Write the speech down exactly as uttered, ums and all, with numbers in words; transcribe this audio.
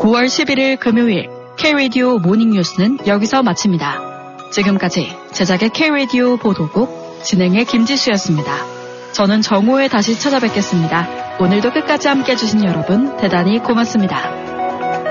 구월 십일일 금요일 K-라디오 모닝뉴스는 여기서 마칩니다. 지금까지 제작의 K-라디오 보도국, 진행의 김지수였습니다. 저는 정오에 다시 찾아뵙겠습니다. 오늘도 끝까지 함께 해주신 여러분 대단히 고맙습니다.